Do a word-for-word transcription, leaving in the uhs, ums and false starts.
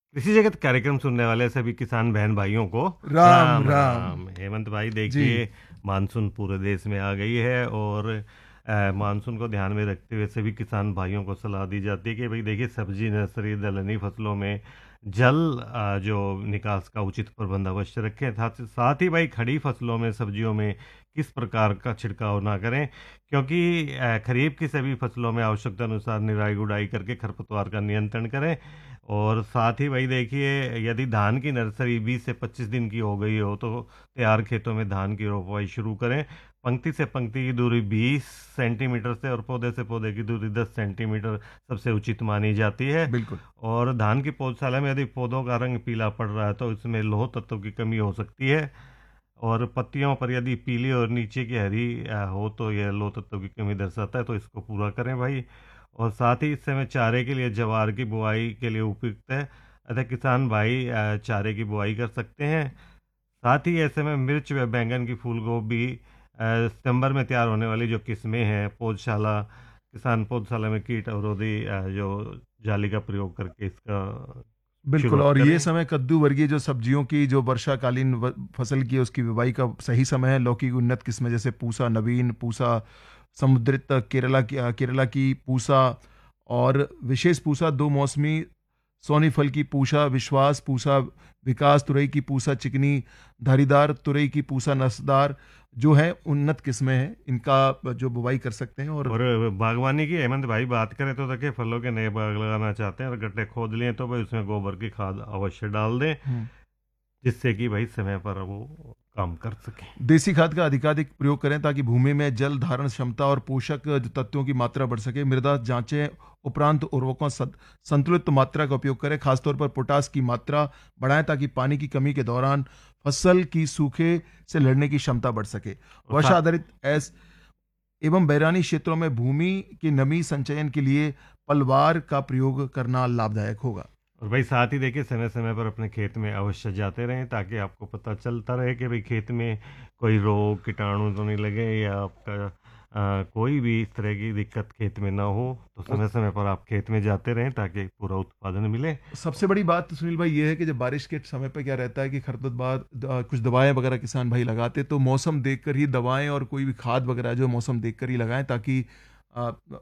कृषि जगत कार्यक्रम सुनने वाले सभी किसान बहन भाइयों को राम राम राम। राम। हेमंत भाई जी। देखिए, मानसून पूरे देश में आ गई है और अ, मानसून को ध्यान में रखते हुए सभी किसान भाइयों को सलाह दी जाती है कि भाई देखिए, सब्जी नर्सरी दलहनी फसलों में जल अ, जो निकास का उचित प्रबंध अवश्य रखें। साथ साथ ही भाई खड़ी फसलों में सब्जियों में किस प्रकार का छिड़काव ना करें, क्योंकि अ, खरीफ की सभी फसलों में आवश्यकता अनुसार निराई गुड़ाई करके खरपतवार का नियंत्रण करें। और साथ ही भाई देखिए, यदि धान की नर्सरी बीस से पच्चीस दिन की हो गई हो तो तैयार खेतों में धान की रोपवाई शुरू करें। पंक्ति से पंक्ति की दूरी बीस सेंटीमीटर से और पौधे से पौधे की दूरी दस सेंटीमीटर सबसे उचित मानी जाती है। बिल्कुल। और धान की पौधशाला में यदि पौधों का रंग पीला पड़ रहा है तो इसमें लौह तत्व की कमी हो सकती है। और पत्तियों पर यदि पीली और नीचे की हरी अ, हो तो यह लौह तत्व की कमी दर्शाता है, तो इसको पूरा करें भाई। और साथ ही इस समय चारे के लिए जवार की बुआई के लिए उपयुक्त है, अतः किसान भाई अ, चारे की बुआई कर सकते हैं। साथ ही ऐसे में मिर्च व बैंगन की फूल गोभी अ, सितंबर में तैयार होने वाली जो किस्में हैं, पौधशाला किसान पौधशाला में कीट अवरोधी अ, जो जाली का प्रयोग करके इसका बिल्कुल। शुरुआत और ये करें। समय कद्दू वर्गीय जो सब्जियों की जो वर्षाकालीन व- फसल की है उसकी बुवाई का सही समय है। लौकी की उन्नत किस्में जैसे पूसा नवीन, पूसा समुद्रित, केरला की केरला की पूसा और विशेष पूसा, दो मौसमी सोनी फल की पूसा विश्वास, पूसा विकास, तुरई की पूसा चिकनी, धारीदार तुरई की पूसा नस्दार, जो है उन्नत किस्में हैं, इनका जो बुवाई कर सकते हैं। और और बागवानी की हेमंत भाई बात करें तो देखिए, फलों के नए बाग लगाना चाहते हैं और गड्ढे खोद लिए तो भाई उसमें गोबर की खाद अवश्य डाल दें, हम्म, जिससे कि भाई समय पर वो काम कर सके। देसी खाद का अधिकाधिक प्रयोग करें ताकि भूमि में जल धारण क्षमता और पोषक तत्वों की मात्रा बढ़ सके। मृदा जांचें उपरांत उर्वरकों सत- संतुलित मात्रा का उपयोग करें। खासतौर पर पोटास की मात्रा बढ़ाएं ताकि पानी की कमी के दौरान फसल की सूखे से लड़ने की क्षमता बढ़ सके। और वर्षा सा, आधारित एस एवं बैरानी क्षेत्रों में भूमि की नमी संचयन के लिए पलवार का प्रयोग करना लाभदायक होगा। और भाई साथ ही देखिए, समय समय पर अपने खेत में अवश्य जाते रहें ताकि आपको पता चलता रहे कि भाई खेत में कोई रोग कीटाणु तो नहीं लगे, या आपका अ, कोई भी इस तरह की दिक्कत खेत में ना हो। तो और समय समय पर आप खेत में जाते रहें ताकि पूरा उत्पादन मिले। सबसे बड़ी बात तो सुनील भाई ये है कि जब बारिश के समय पे क्या रहता है कि खरपतवार द- कुछ दवाएं वगैरह किसान भाई लगाते, तो मौसम देखकर ही दवाएं और कोई भी खाद वगैरह जो मौसम देखकर ही लगाएं ताकि आ,